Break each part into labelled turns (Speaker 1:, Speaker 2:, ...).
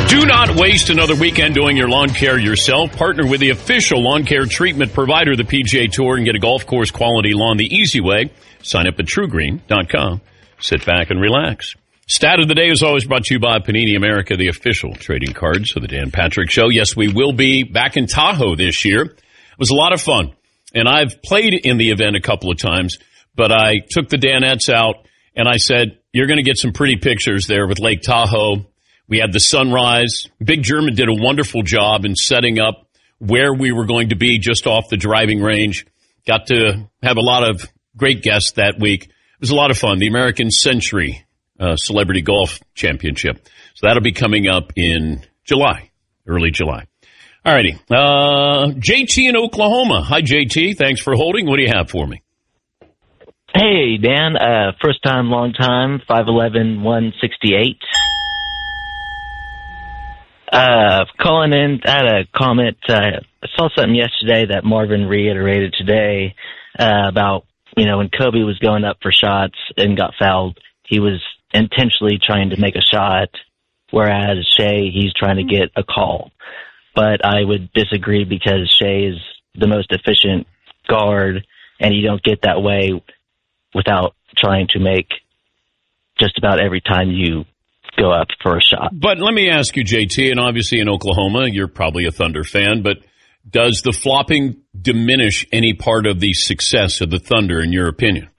Speaker 1: Do not waste another weekend doing your lawn care yourself. Partner with the official lawn care treatment provider of the PGA Tour and get a golf course quality lawn the easy way. Sign up at TrueGreen.com. Sit back and relax. Stat of the day is always brought to you by Panini America, the official trading cards of the Dan Patrick Show. Yes, we will be back in Tahoe this year. It was a lot of fun, and I've played in the event a couple of times, but I took the Danettes out, and I said, you're going to get some pretty pictures there with Lake Tahoe. We had the sunrise. Big German did a wonderful job in setting up where we were going to be just off the driving range. Got to have a lot of great guests that week. It was a lot of fun. The American Century Celebrity Golf Championship. So that'll be coming up in July, early July. All righty. JT in Oklahoma. Hi, JT. Thanks for holding. What do you have for me?
Speaker 2: Hey, Dan. First time, long time, 5'11", 168. Calling in, I had a comment. I saw something yesterday that Marvin reiterated today about, when Kobe was going up for shots and got fouled, he was intentionally trying to make a shot, whereas Shea, he's trying to get a call. But I would disagree because Shea is the most efficient guard, and you don't get that way without trying to make just about every time you go up for a shot.
Speaker 1: But let me ask you, JT, and obviously in Oklahoma, you're probably a Thunder fan, but does the flopping diminish any part of the success of the Thunder, in your opinion?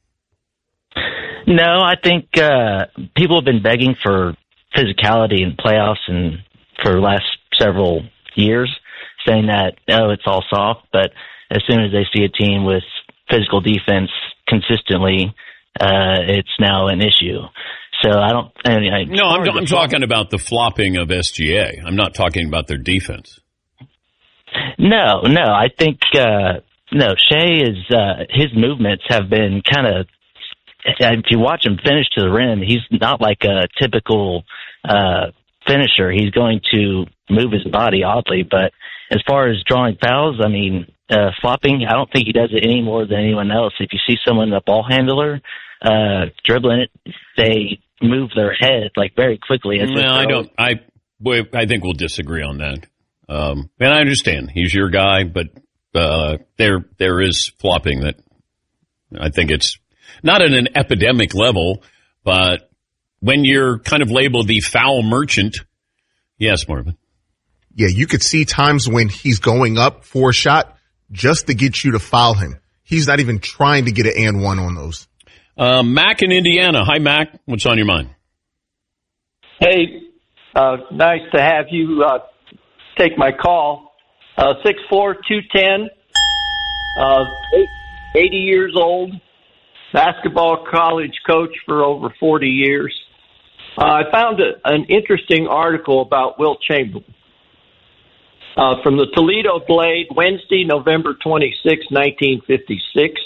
Speaker 2: No, I think people have been begging for physicality in playoffs and for the last several years, saying that, it's all soft, but as soon as they see a team with physical defense consistently, it's now an issue. So I don't.
Speaker 1: I'm talking about the flopping of SGA. I'm not talking about their defense.
Speaker 2: No. I think Shea is his movements have been kind of. If you watch him finish to the rim, he's not like a typical finisher. He's going to move his body oddly, but as far as drawing fouls, flopping, I don't think he does it any more than anyone else. If you see someone, a ball handler, dribbling it, they move their head very quickly.
Speaker 1: I don't. I think we'll disagree on that. And I understand he's your guy, but there is flopping that I think it's not at an epidemic level, but when you're kind of labeled the foul merchant, yes, Marvin.
Speaker 3: Yeah, you could see times when he's going up for a shot just to get you to foul him. He's not even trying to get an and one on those.
Speaker 1: Mac in Indiana. Hi, Mac. What's on your mind?
Speaker 4: Hey, nice to have you take my call. 6'4", 210, 80 years old, basketball college coach for over 40 years. I found an interesting article about Wilt Chamberlain from the Toledo Blade, Wednesday, November 26, 1956.